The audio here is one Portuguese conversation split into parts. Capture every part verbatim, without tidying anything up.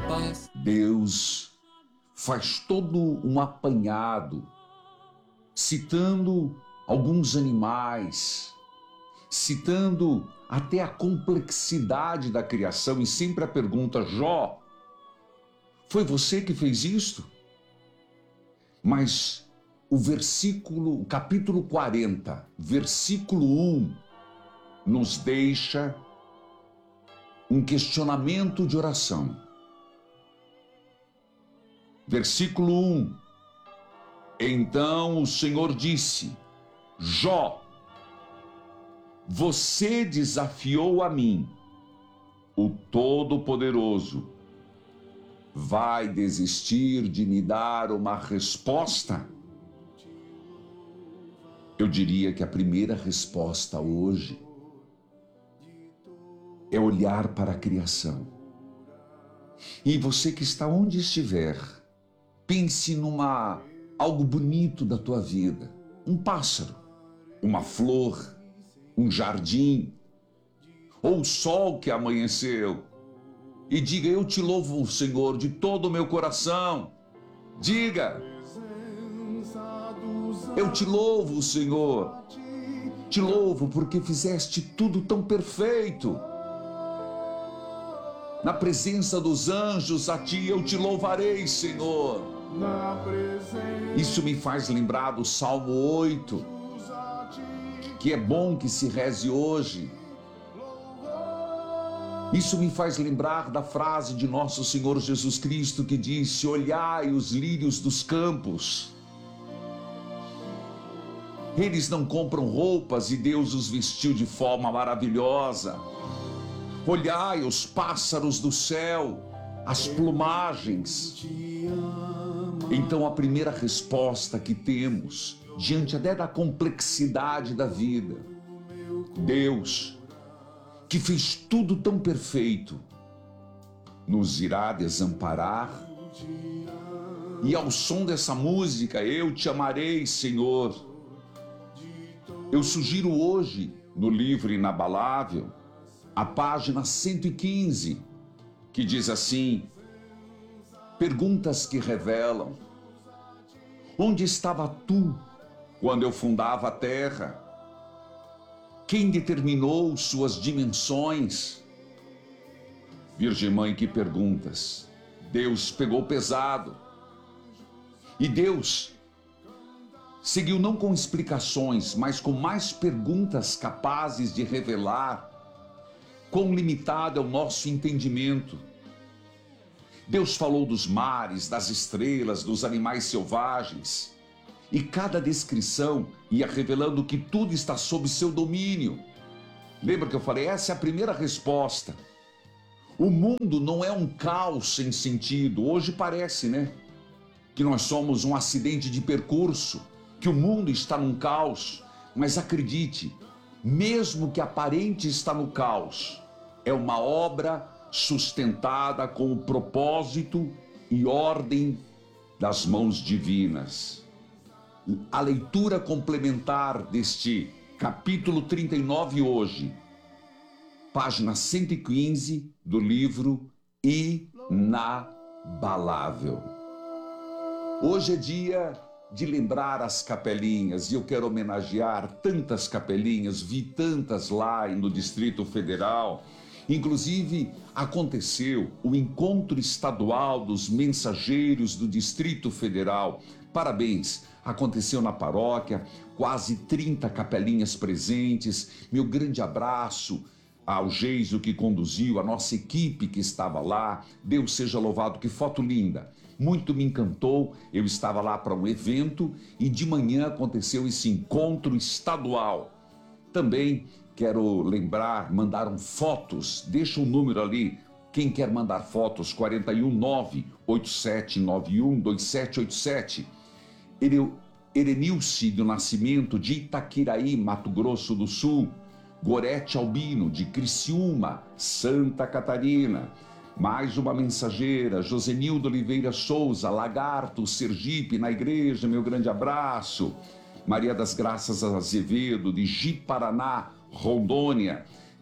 Deus faz todo um apanhado, citando alguns animais, citando até a complexidade da criação, e sempre a pergunta: Jó, foi você que fez isto? Mas o versículo, o capítulo quarenta, versículo um, nos deixa um questionamento de oração. Versículo um: Então o Senhor disse: Jó, você desafiou a mim, o Todo-Poderoso. Vai desistir de me dar uma resposta? Eu diria que a primeira resposta hoje é olhar para a criação. E você que está onde estiver, pense numa algo bonito da tua vida. Um pássaro, uma flor, um jardim, ou o sol que amanheceu. E diga: eu te louvo, Senhor, de todo o meu coração. Diga: eu te louvo, Senhor. Te louvo porque fizeste tudo tão perfeito. Na presença dos anjos, a ti eu te louvarei, Senhor. Isso me faz lembrar do Salmo oito, que é bom que se reze hoje. Isso me faz lembrar da frase de nosso Senhor Jesus Cristo, que disse: olhai os lírios dos campos. Eles não compram roupas e Deus os vestiu de forma maravilhosa. Olhai os pássaros do céu, as plumagens. Então a primeira resposta que temos, diante até da complexidade da vida: Deus, que fez tudo tão perfeito, nos irá desamparar? E ao som dessa música, eu te amarei, Senhor. Eu sugiro hoje, no livro Inabalável, a página cento e quinze, que diz assim: perguntas que revelam. Onde estava tu quando eu fundava a terra? Quem determinou suas dimensões? Virgem Mãe, que perguntas. Deus pegou pesado. E Deus seguiu não com explicações, mas com mais perguntas capazes de revelar quão limitado é o nosso entendimento. Deus falou dos mares, das estrelas, dos animais selvagens, e cada descrição ia revelando que tudo está sob seu domínio. Lembra que eu falei? Essa é a primeira resposta. O mundo não é um caos sem sentido. Hoje parece, né? Que nós somos um acidente de percurso, que o mundo está num caos. Mas acredite, mesmo que aparente está no caos, é uma obra sustentada com o propósito e ordem das mãos divinas. A leitura complementar deste capítulo trinta e nove hoje, página cento e quinze do livro Inabalável. Hoje é dia de lembrar as capelinhas, e eu quero homenagear tantas capelinhas, vi tantas lá no Distrito Federal. Inclusive, aconteceu o encontro estadual dos mensageiros do Distrito Federal. Parabéns! Aconteceu na paróquia, quase trinta capelinhas presentes. Meu grande abraço ao Geiso que conduziu, a nossa equipe que estava lá. Deus seja louvado, que foto linda! Muito me encantou. Eu estava lá para um evento e de manhã aconteceu esse encontro estadual. Também quero lembrar, mandaram fotos, deixa o número ali, quem quer mandar fotos, quatro um nove, oito sete nove um, dois sete oito sete. Erenilce do Nascimento, de Itaquiraí, Mato Grosso do Sul. Gorete Albino, de Criciúma, Santa Catarina. Mais uma mensageira, Josenildo Oliveira Souza, Lagarto, Sergipe, na igreja, meu grande abraço. Maria das Graças Azevedo, de Ji-Paraná, Rondônia.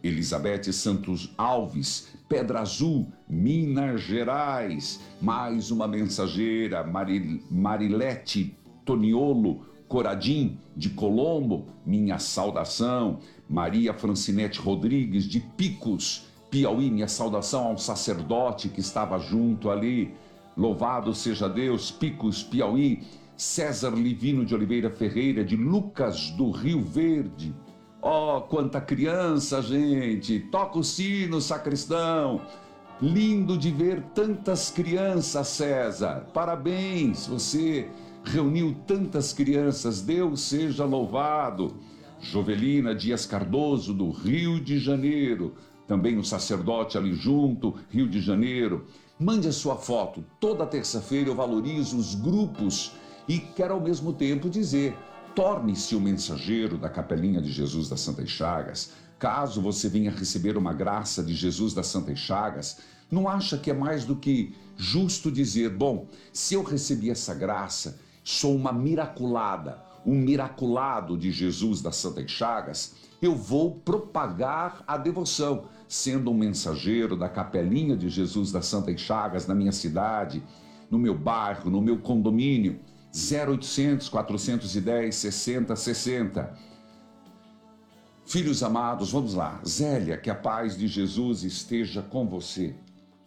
Elizabeth Santos Alves, Pedra Azul, Minas Gerais. Mais uma mensageira, Maril, Marilete Toniolo Coradim, de Colombo, minha saudação. Maria Francinete Rodrigues, de Picos, Piauí, minha saudação ao sacerdote que estava junto ali. Louvado seja Deus, Picos, Piauí. César Livino de Oliveira Ferreira, de Lucas do Rio Verde. Oh, quanta criança, gente! Toca o sino, sacristão! Lindo de ver tantas crianças, César! Parabéns, você reuniu tantas crianças, Deus seja louvado! Jovelina Dias Cardoso, do Rio de Janeiro, também o sacerdote ali junto, Rio de Janeiro. Mande a sua foto, toda terça-feira eu valorizo os grupos e quero ao mesmo tempo dizer, torne-se o mensageiro da Capelinha de Jesus das Santas Chagas. Caso você venha receber uma graça de Jesus das Santas Chagas, não acha que é mais do que justo dizer, bom, se eu recebi essa graça, sou uma miraculada, um miraculado de Jesus das Santas Chagas, eu vou propagar a devoção, sendo um mensageiro da Capelinha de Jesus das Santas Chagas na minha cidade, no meu bairro, no meu condomínio. zero oitocentos, quatrocentos e dez, sessenta, sessenta. Filhos amados, vamos lá. Zélia, que a paz de Jesus esteja com você.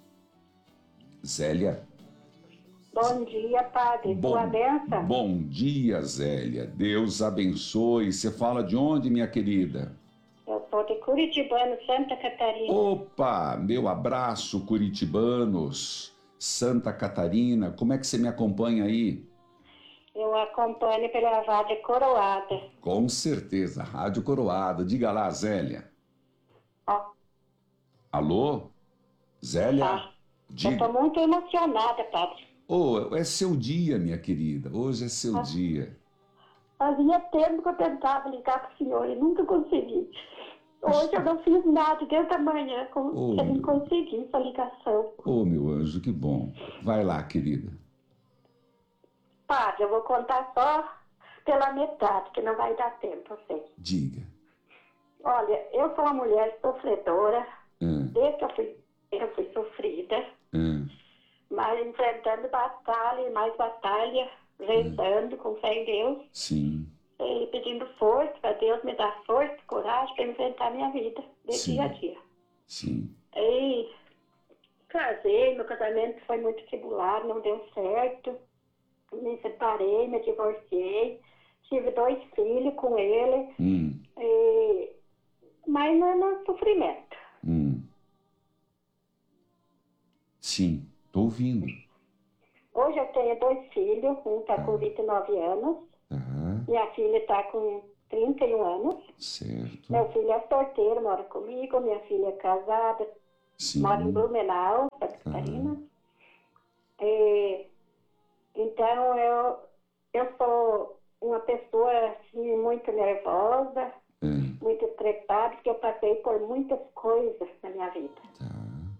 Zélia. Bom dia, padre. Bom, Tua benção. Bom dia, Zélia. Deus abençoe. Você fala de onde, minha querida? Eu sou de Curitibano, Santa Catarina. Opa, meu abraço, curitibanos. Santa Catarina, como é que você me acompanha aí? Eu acompanho pela Rádio Coroada. Com certeza, Rádio Coroada. Diga lá, Zélia. Ó. Alô? Zélia? Tá. Diga. Eu tô muito emocionada, padre. Oh, é seu dia, minha querida. Hoje é seu ah. dia. Fazia tempo que eu tentava ligar pro senhor e nunca consegui. Hoje eu não fiz nada desde a manhã com... oh, sem meu... conseguir essa ligação. Oh, meu anjo, que bom. Vai lá, querida. Padre, eu vou contar só pela metade, que não vai dar tempo, eu sei. Diga. Olha, eu sou uma mulher sofredora. Ah. Desde que eu fui, eu fui sofrida. Ah. Mas enfrentando batalha e mais batalha, rezando ah. com fé em Deus. Sim. E pedindo força para Deus me dar força e coragem para enfrentar a minha vida, de Sim. dia a dia. Sim. E casei, meu casamento foi muito tribulado, não deu certo. Me separei, me divorciei, tive dois filhos com ele, hum. e... mas não no sofrimento. Hum. Sim, tô ouvindo. Hoje eu tenho dois filhos, um está ah. com vinte e nove anos, ah. minha filha está com trinta e um anos. Certo. Meu filho é solteiro, mora comigo, minha filha é casada, Sim. mora em Blumenau, Santa Catarina. Ah. E... Então, eu, eu sou uma pessoa assim, muito nervosa, é. muito estressada, porque eu passei por muitas coisas na minha vida. Tá.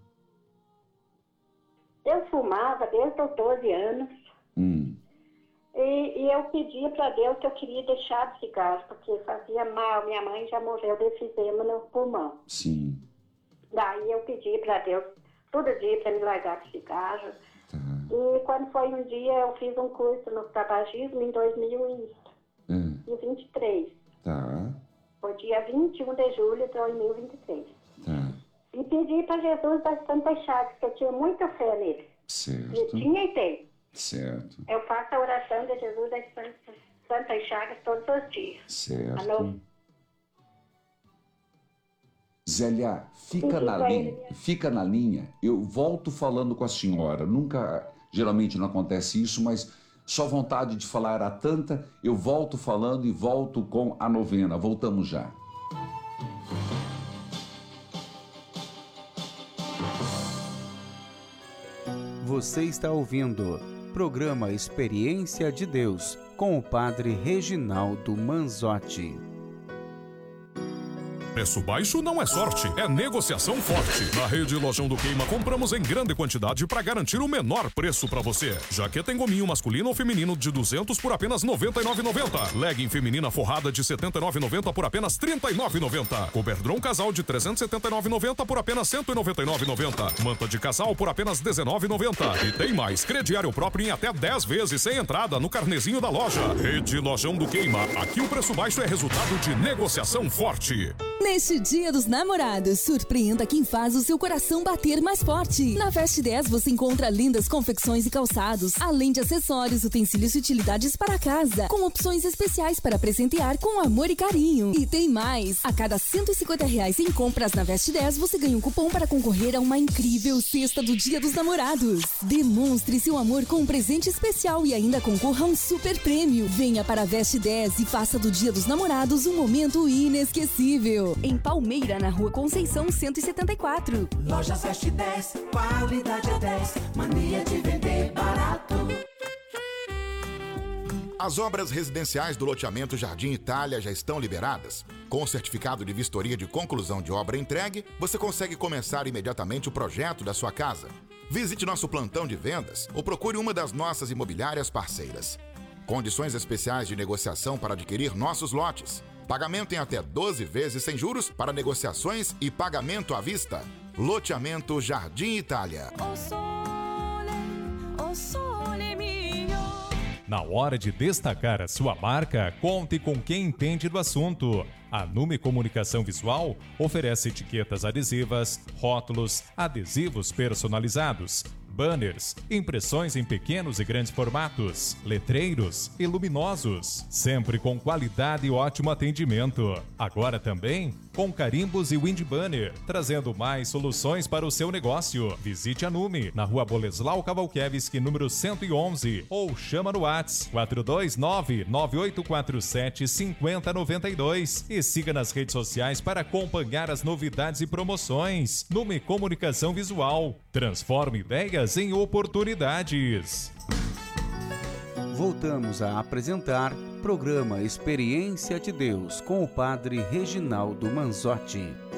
Eu fumava desde os doze anos, hum. e, e eu pedia para Deus que eu queria deixar de cigarro, porque fazia mal. Minha mãe já morreu de efizema no pulmão. Sim. Daí eu pedi para Deus todo dia para me largar de cigarro. Tá. E quando foi um dia, eu fiz um curso no tabagismo em dois mil e vinte e três. Tá. Foi dia vinte e um de julho de dois mil e vinte e três. Tá. E pedi para Jesus das Santas Chagas, que eu tinha muita fé nele. Certo. E tinha e tem. Certo. Eu faço a oração de Jesus das Santas, Santas Chagas todos os dias. Certo. Alô? Zélia, fica na linha, fica na linha. Eu volto falando com a senhora. Nunca, geralmente não acontece isso, mas só vontade de falar era tanta. Eu volto falando e volto com a novena. Voltamos já. Você está ouvindo programa Experiência de Deus com o Padre Reginaldo Manzotti. Preço baixo não é sorte, é negociação forte. Na Rede Lojão do Queima, compramos em grande quantidade para garantir o menor preço para você. Jaqueta em gominho masculino ou feminino de duzentos por apenas noventa e nove reais e noventa centavos. Legging feminina forrada de setenta e nove reais e noventa centavos por apenas trinta e nove reais e noventa centavos. Coberdron casal de trezentos e setenta e nove reais e noventa centavos por apenas cento e noventa e nove reais e noventa centavos. Manta de casal por apenas dezenove reais e noventa centavos. E tem mais, crediário próprio em até dez vezes sem entrada no carnezinho da loja. Rede Lojão do Queima. Aqui o preço baixo é resultado de negociação forte. Neste Dia dos Namorados, surpreenda quem faz o seu coração bater mais forte. Na Veste dez você encontra lindas confecções e calçados, além de acessórios, utensílios e utilidades para casa, com opções especiais para presentear com amor e carinho. E tem mais! A cada cento e cinquenta reais em compras na Veste dez, você ganha um cupom para concorrer a uma incrível cesta do Dia dos Namorados. Demonstre seu amor com um presente especial e ainda concorra a um super prêmio. Venha para a Veste dez e faça do Dia dos Namorados um momento inesquecível. Em Palmeira, na Rua Conceição cento e setenta e quatro. Lojas Veste dez, qualidade é dez, mania de vender barato. As obras residenciais do loteamento Jardim Itália já estão liberadas. Com o certificado de vistoria de conclusão de obra entregue, você consegue começar imediatamente o projeto da sua casa. Visite nosso plantão de vendas ou procure uma das nossas imobiliárias parceiras. Condições especiais de negociação para adquirir nossos lotes. Pagamento em até doze vezes sem juros para negociações e pagamento à vista. Loteamento Jardim Itália. O sole, o sole mio. Na hora de destacar a sua marca, conte com quem entende do assunto. A Nume Comunicação Visual oferece etiquetas adesivas, rótulos, adesivos personalizados, banners, impressões em pequenos e grandes formatos, letreiros e luminosos, sempre com qualidade e ótimo atendimento. Agora também com carimbos e wind banner, trazendo mais soluções para o seu negócio. Visite a Nume, na Rua Boleslau Kawalkiewicz, número cento e onze, ou chama no WhatsApp quatro dois nove, nove oito quatro sete, cinco zero nove dois e siga nas redes sociais para acompanhar as novidades e promoções. Nume Comunicação Visual, transforma ideias em oportunidades. Voltamos a apresentar programa Experiência de Deus com o Padre Reginaldo Manzotti.